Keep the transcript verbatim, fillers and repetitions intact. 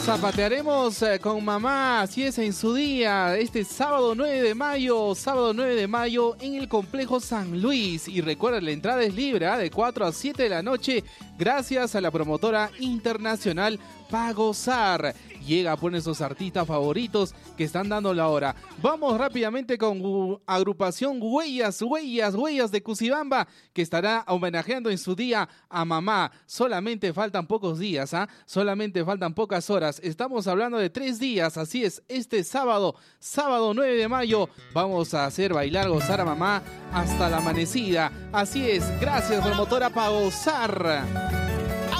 Zapatearemos eh, con mamá, así es, en su día, este sábado nueve de mayo, sábado nueve de mayo en el Complejo San Luis. Y recuerda, la entrada es libre, ¿eh? de cuatro a siete de la noche, gracias a la promotora internacional Pagozar. Llega, pone sus artistas favoritos que están dando la hora. Vamos rápidamente con uh, agrupación Huellas, Huellas, Huellas de Cusibamba, que estará homenajeando en su día a mamá. Solamente faltan pocos días, ¿ah? ¿eh? Solamente faltan pocas horas. Estamos hablando de tres días, así es, este sábado, sábado nueve de mayo, vamos a hacer bailar, gozar a mamá hasta la amanecida. Así es, gracias promotora Pagozar.